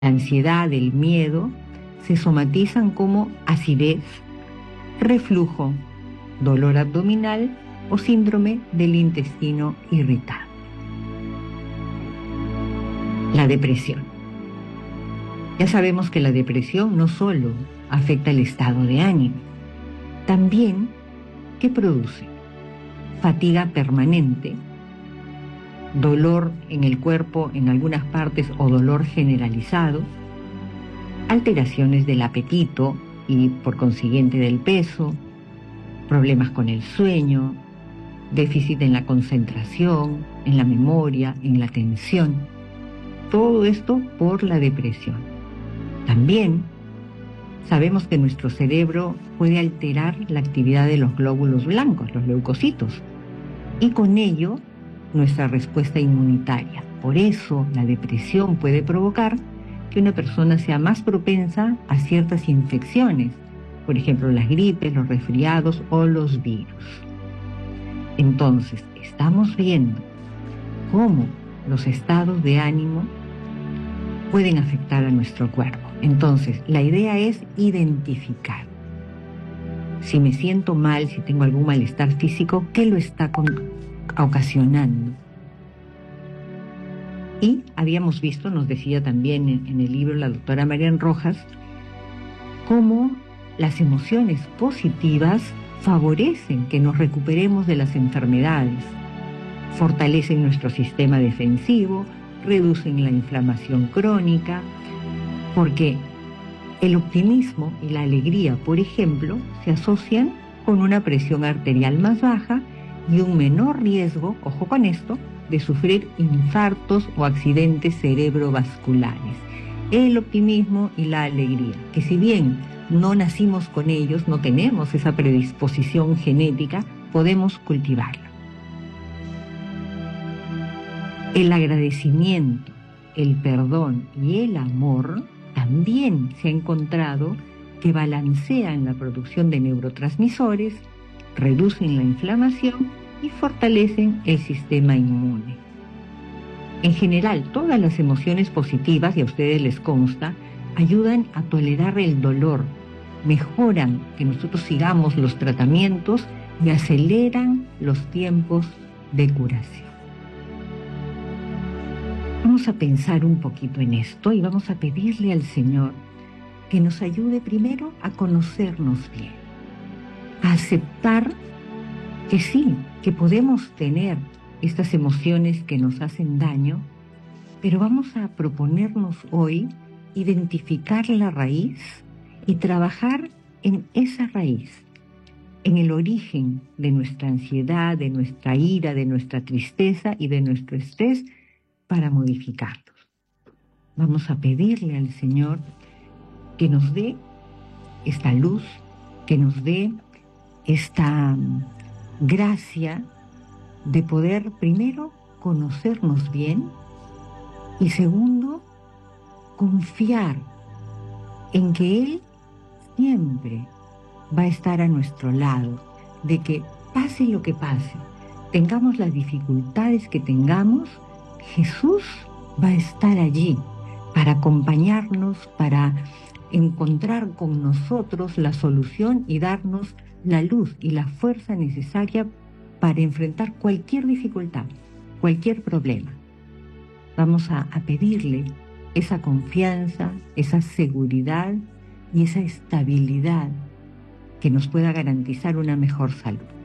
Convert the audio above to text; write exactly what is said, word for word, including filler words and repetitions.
La ansiedad, el miedo, se somatizan como acidez, reflujo, dolor abdominal o síndrome del intestino irritable. La depresión. Ya sabemos que la depresión no solo afecta el estado de ánimo, también, ¿qué produce? Fatiga permanente, dolor en el cuerpo en algunas partes o dolor generalizado, alteraciones del apetito y por consiguiente del peso, problemas con el sueño, déficit en la concentración, en la memoria, en la atención. Todo esto por la depresión. También sabemos que nuestro cerebro puede alterar la actividad de los glóbulos blancos, los leucocitos, y con ello nuestra respuesta inmunitaria. Por eso la depresión puede provocar que una persona sea más propensa a ciertas infecciones, por ejemplo las gripes, los resfriados o los virus. Entonces, estamos viendo cómo los estados de ánimo pueden afectar a nuestro cuerpo. Entonces, la idea es identificar. Si me siento mal, si tengo algún malestar físico, ¿qué lo está con- ocasionando? Y habíamos visto, nos decía también en, en el libro la doctora Marian Rojas, cómo las emociones positivas favorecen que nos recuperemos de las enfermedades, fortalecen nuestro sistema defensivo, reducen la inflamación crónica, porque el optimismo y la alegría, por ejemplo, se asocian con una presión arterial más baja y un menor riesgo, ojo con esto, de sufrir infartos o accidentes cerebrovasculares. El optimismo y la alegría, que si bien no nacimos con ellos, no tenemos esa predisposición genética, podemos cultivarlo. El agradecimiento, el perdón y el amor también se ha encontrado que balancean la producción de neurotransmisores, reducen la inflamación y fortalecen el sistema inmune. En general, todas las emociones positivas, y a ustedes les consta, ayudan a tolerar el dolor, mejoran que nosotros sigamos los tratamientos y aceleran los tiempos de curación. Vamos a pensar un poquito en esto y vamos a pedirle al Señor que nos ayude primero a conocernos bien, a aceptar que sí, que podemos tener estas emociones que nos hacen daño, pero vamos a proponernos hoy identificar la raíz y trabajar en esa raíz, en el origen de nuestra ansiedad, de nuestra ira, de nuestra tristeza y de nuestro estrés para modificarlos. Vamos a pedirle al Señor que nos dé esta luz, que nos dé esta gracia de poder primero conocernos bien y segundo confiar en que Él siempre va a estar a nuestro lado, de que pase lo que pase, tengamos las dificultades que tengamos, Jesús va a estar allí para acompañarnos, para encontrar con nosotros la solución y darnos la luz y la fuerza necesaria para enfrentar cualquier dificultad, cualquier problema. Vamos a, a pedirle esa confianza, esa seguridad y esa estabilidad que nos pueda garantizar una mejor salud.